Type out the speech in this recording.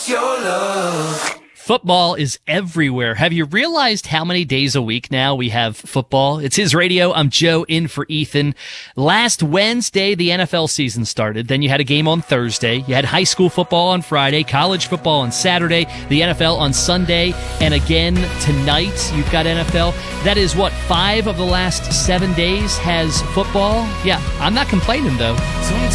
your love. Football is everywhere. Have you realized how many days a week now we have football? It's His Radio. I'm Joe, in for Ethan. Last Wednesday, the NFL season started. Then you had a game on Thursday. You had high school football on Friday, college football on Saturday, the NFL on Sunday, and again tonight you've got NFL. That is what, 5 of the last 7 days has football? Yeah, I'm not complaining though. Sometimes